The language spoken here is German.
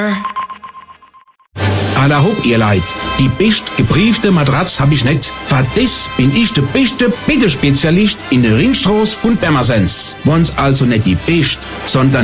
Alla hopp, ihr Leid. Die best gebriefte Matratz hab ich nicht. Für das bin ich der beste Bettespezialist in der Ringstraße von Pirmasens. Wenn's also nicht die best, sondern